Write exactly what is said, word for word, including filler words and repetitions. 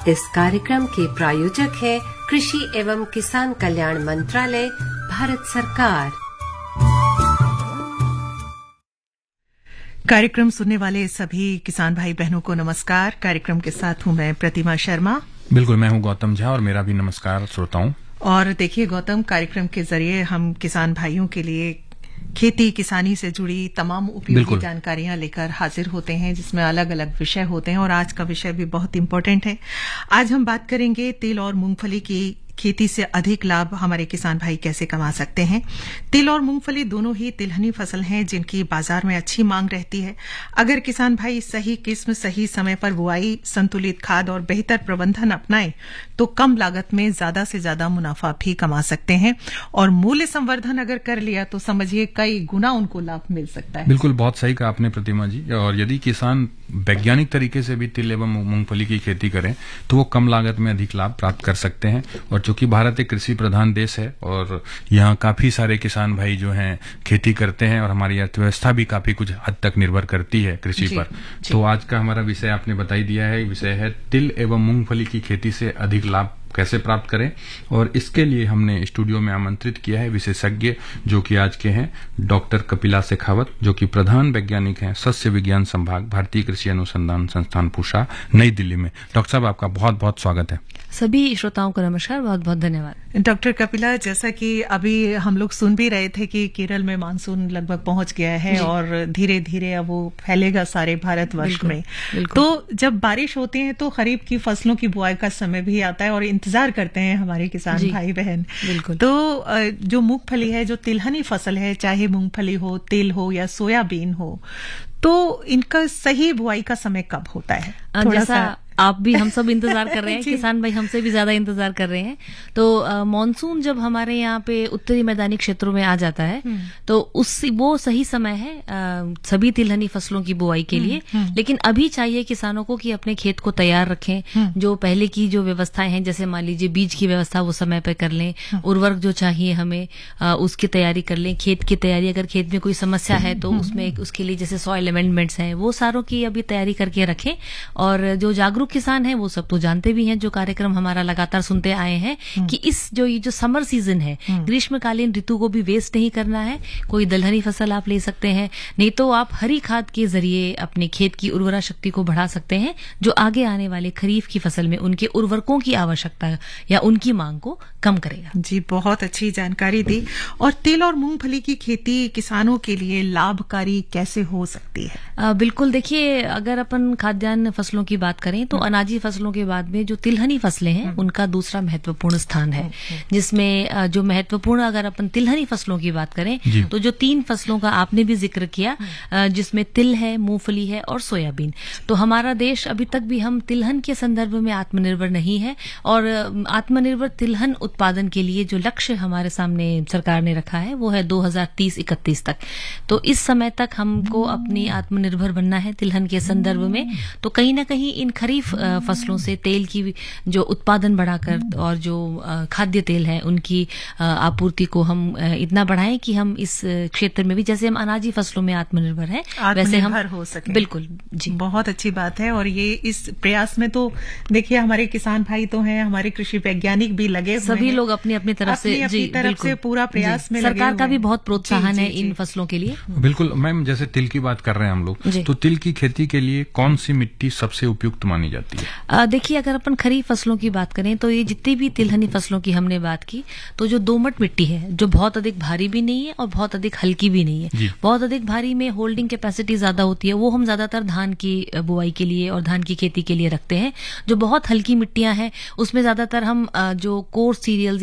इस कार्यक्रम के प्रायोजक है कृषि एवं किसान कल्याण मंत्रालय, भारत सरकार। कार्यक्रम सुनने वाले सभी किसान भाई बहनों को नमस्कार। कार्यक्रम के साथ हूं मैं प्रतिमा शर्मा। बिल्कुल, मैं हूं गौतम झा और मेरा भी नमस्कार श्रोताओं। और देखिए गौतम, कार्यक्रम के जरिए हम किसान भाइयों के लिए खेती किसानी से जुड़ी तमाम उपयोगी जानकारियां लेकर हाजिर होते हैं, जिसमें अलग अलग विषय होते हैं और आज का विषय भी बहुत इम्पोर्टेंट है। आज हम बात करेंगे तिल और मूंगफली की खेती से अधिक लाभ हमारे किसान भाई कैसे कमा सकते हैं। तिल और मूंगफली दोनों ही तिलहनी फसल हैं जिनकी बाजार में अच्छी मांग रहती है। अगर किसान भाई सही किस्म, सही समय पर बुआई, संतुलित खाद और बेहतर प्रबंधन अपनाएं तो कम लागत में ज्यादा से ज्यादा मुनाफा भी कमा सकते हैं और मूल्य संवर्धन अगर कर लिया तो समझिए कई गुना उनको लाभ मिल सकता है। बिल्कुल, बहुत सही कहा आपने प्रतिमा जी। और यदि किसान वैज्ञानिक तरीके से भी तिल एवं मूंगफली की खेती करें तो वो कम लागत में अधिक लाभ प्राप्त कर सकते हैं। और चूंकि भारत एक कृषि प्रधान देश है और यहाँ काफी सारे किसान भाई जो हैं खेती करते हैं और हमारी अर्थव्यवस्था भी काफी कुछ हद तक निर्भर करती है कृषि पर। तो आज का हमारा विषय आपने बता ही दिया है, विषय है तिल एवं मूंगफली की खेती से अधिक लाभ कैसे प्राप्त करें। और इसके लिए हमने स्टूडियो में आमंत्रित किया है विशेषज्ञ जो कि आज के हैं डॉक्टर कपिला शेखावत, जो कि प्रधान वैज्ञानिक हैं सस्य विज्ञान संभाग, भारतीय कृषि अनुसंधान संस्थान पूसा, नई दिल्ली में। डॉक्टर साहब, आपका बहुत बहुत स्वागत है। सभी श्रोताओं को नमस्कार, बहुत बहुत धन्यवाद। डॉक्टर कपिला, जैसा कि अभी हम लोग सुन भी रहे थे कि केरल में मानसून लगभग पहुंच गया है और धीरे धीरे अब वो फैलेगा सारे भारतवर्ष में। तो जब बारिश होती है तो खरीफ की फसलों की बुआई का समय भी आता है और इंतजार करते हैं हमारे किसान भाई बहन। तो जो मूंगफली है, जो तिलहनी फसल है, चाहे मूंगफली हो, तिल हो या सोयाबीन हो, तो इनका सही बुआई का समय कब होता है? थोड़ा सा आप भी, हम सब इंतजार कर रहे हैं, किसान भाई हमसे भी ज्यादा इंतजार कर रहे हैं। तो मॉनसून जब हमारे यहाँ पे उत्तरी मैदानी क्षेत्रों में आ जाता है तो उस वो सही समय है आ, सभी तिलहनी फसलों की बुआई के लिए। लेकिन अभी चाहिए किसानों को कि अपने खेत को तैयार रखें। जो पहले की जो व्यवस्थाएं हैं, जैसे मान लीजिए बीज की व्यवस्था, वो समय पर कर लें। उर्वरक जो चाहिए हमें आ, उसकी तैयारी कर लें। खेत की तैयारी, अगर खेत में कोई समस्या है तो उसमें उसके लिए जैसे सॉइल अमेंडमेंट्स हैं, वो सारों की अभी तैयारी करके रखें। और जो जागरूक किसान हैं वो सब तो जानते भी हैं, जो कार्यक्रम हमारा लगातार सुनते आए हैं, कि इस जो ये जो समर सीजन है, ग्रीष्मकालीन ऋतु को भी वेस्ट नहीं करना है। कोई दलहनी फसल आप ले सकते हैं, नहीं तो आप हरी खाद के जरिए अपने खेत की उर्वरा शक्ति को बढ़ा सकते हैं, जो आगे आने वाले खरीफ की फसल में उनके उर्वरकों की आवश्यकता या उनकी मांग को कम करेगा। जी, बहुत अच्छी जानकारी दी। और तिल और मूंगफली की खेती किसानों के लिए लाभकारी कैसे हो सकती है? आ, बिल्कुल, देखिए, अगर अपन खाद्यान्न फसलों की बात करें तो अनाजी फसलों के बाद में जो तिलहनी फसलें हैं उनका दूसरा महत्वपूर्ण स्थान है, जिसमें जो महत्वपूर्ण, अगर अपन तिलहनी फसलों की बात करें तो जो तीन फसलों का आपने भी जिक्र किया, जिसमें तिल है, मूंगफली है और सोयाबीन। तो हमारा देश अभी तक भी हम तिलहन के संदर्भ में आत्मनिर्भर नहीं है। और आत्मनिर्भर तिलहन उत्पादन के लिए जो लक्ष्य हमारे सामने सरकार ने रखा है वो है दो हजार तीस इकतीस तक। तो इस समय तक हमको अपनी आत्मनिर्भर बनना है तिलहन के संदर्भ में। तो कहीं ना कहीं इन खरीफ फसलों से तेल की जो उत्पादन बढ़ाकर और जो खाद्य तेल है उनकी आपूर्ति को हम इतना बढ़ाएं कि हम इस क्षेत्र में भी, जैसे हम अनाजी फसलों में आत्मनिर्भर हैं, वैसे हम हो सके। बिल्कुल जी, बहुत अच्छी बात है। और ये इस प्रयास में तो देखिए हमारे किसान भाई तो हैं, हमारे कृषि वैज्ञानिक भी लगे हुए, सभी लोग अपनी अपनी तरफ से जी तरफ से पूरा प्रयास में लगे। सरकार का भी बहुत प्रोत्साहन है इन फसलों के लिए। बिल्कुल मैम, जैसे तिल की बात कर रहे हैं हम लोग, तो तिल की खेती के लिए कौन सी मिट्टी सबसे उपयुक्त मानी जाती है? देखिए, अगर अपन खरीफ फसलों की बात करें तो ये जितनी भी तिलहनी फसलों की हमने बात की, तो जो दोमट मिट्टी है, जो बहुत अधिक भारी भी नहीं है और बहुत अधिक हल्की भी नहीं है। बहुत अधिक भारी में होल्डिंग कैपेसिटी ज्यादा होती है, वो हम ज्यादातर धान की बुआई के लिए और धान की खेती के लिए रखते हैं। जो बहुत हल्की मिट्टियां हैं उसमें ज्यादातर हम जो कोर्स सीरियल्स